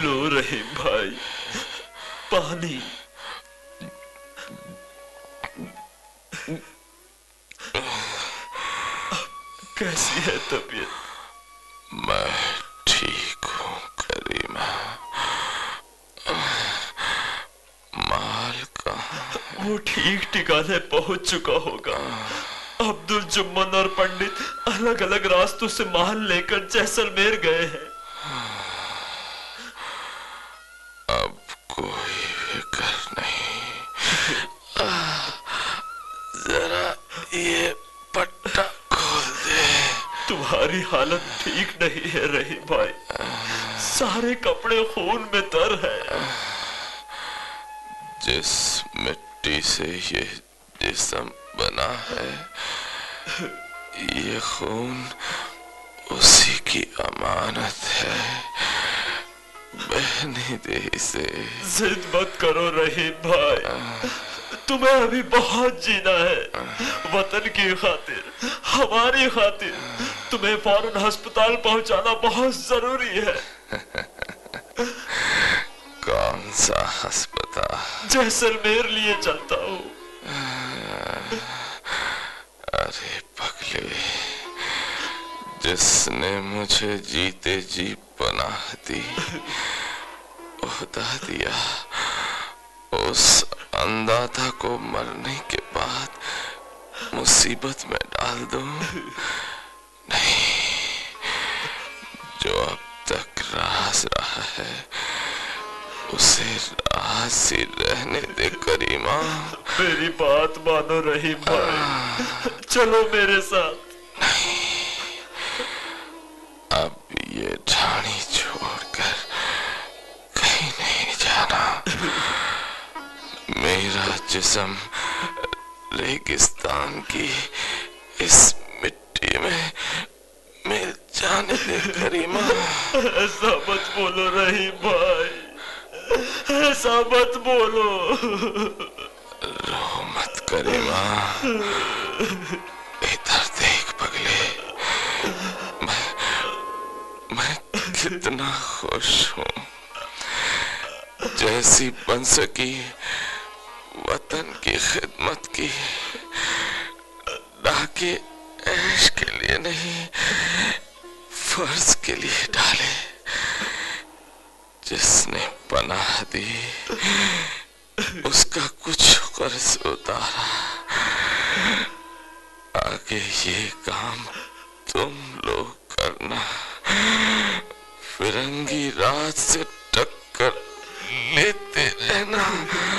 लो रहीम भाई, पानी। कैसी है तबीयत? मैं ठीक हूँ करीमा। माल कहाँ? वो ठीक ठिकाने पहुंच चुका होगा। अब्दुल जुम्मन और पंडित अलग अलग रास्तों से माल लेकर जैसलमेर गए हैं। अब कोई फिक्र नहीं। जरा ये पट्टा खोल दे। तुम्हारी हालत ठीक नहीं है रहीम भाई, सारे कपड़े खून में तर है। जिस मिट्टी से ये जिस्म बना है, ये खून उसी की अमानत है। बहनी दे इसे। जिद मत करो रहीम भाई, तुम्हें अभी बहुत जीना है। वतन की खातिर, हमारी खातिर तुम्हें फौरन अस्पताल पहुंचाना बहुत जरूरी है। कौन सा अस्पताल? जैसलमेर लिए चलता हूँ। अरे पगले, जिसने मुझे जीते जी पनाह दी, ओहदा दिया, उस अंधाता को मरने के बाद मुसीबत में डाल दूं? नहीं, जो अब तक राज रहा है उसे राज ही रहने दे करीमा। मेरी बात मानो रहीम भाई, चलो मेरे साथ। नहीं, अब ये ढाणी छोड़कर कहीं नहीं जाना। मेरा जिस्म रेगिस्तान की इस मिट्टी में मिल जाने दे करीमा। ऐसा मत बोलो रहीम भाई, ऐसा मत बोलो। रो मत करीमा, इधर देख पगले, मैं कितना खुश हूँ। जैसी बन सकी वतन की खिदमत की, डाके ऐश के लिए नहीं, फर्ज के लिए डाले। जिसने पनाह दी उसका कुछ कर्ज उतारा। आगे ये काम तुम लोग करना। फिरंगी राज से टक्कर लेते रहना।